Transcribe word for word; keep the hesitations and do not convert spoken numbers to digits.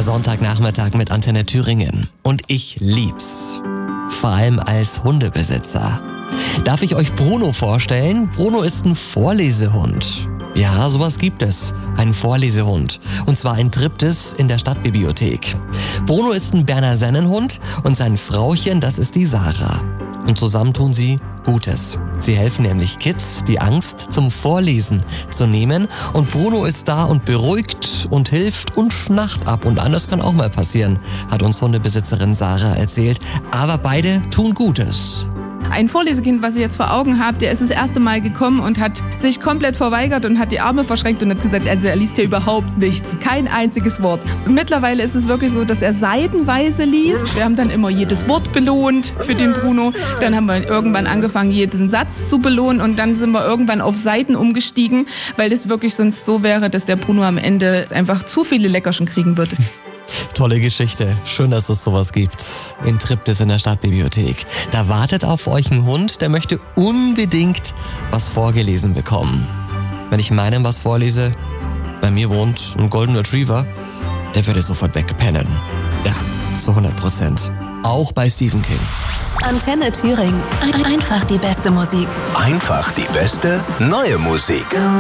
Sonntagnachmittag mit Antenne Thüringen. Und ich lieb's. Vor allem als Hundebesitzer. Darf ich euch Bruno vorstellen? Bruno ist ein Vorlesehund. Ja, sowas gibt es. Ein Vorlesehund. Und zwar ein Triptis in der Stadtbibliothek. Bruno ist ein Berner Sennenhund und sein Frauchen, das ist die Sarah. Und zusammen tun sie Gutes. Sie helfen nämlich Kids, die Angst zum Vorlesen zu nehmen. Und Bruno ist da und beruhigt und hilft und schnarcht ab und an. Das kann auch mal passieren, hat uns Hundebesitzerin Sarah erzählt. Aber beide tun Gutes. Ein Vorlesekind, was ich jetzt vor Augen habe, der ist das erste Mal gekommen und hat sich komplett verweigert und hat die Arme verschränkt und hat gesagt, also er liest hier überhaupt nichts, kein einziges Wort. Mittlerweile ist es wirklich so, dass er seitenweise liest. Wir haben dann immer jedes Wort belohnt für den Bruno. Dann haben wir irgendwann angefangen, jeden Satz zu belohnen und dann sind wir irgendwann auf Seiten umgestiegen, weil es wirklich sonst so wäre, dass der Bruno am Ende einfach zu viele Leckerchen kriegen würde. Tolle Geschichte. Schön, dass es sowas gibt. In Triptis in der Stadtbibliothek. Da wartet auf euch ein Hund, der möchte unbedingt was vorgelesen bekommen. Wenn ich meinem was vorlese, bei mir wohnt ein Golden Retriever, der würde sofort wegpennen. Ja, zu hundert Prozent. Auch bei Stephen King. Antenne Thüringen. Einfach die beste Musik. Einfach die beste neue Musik.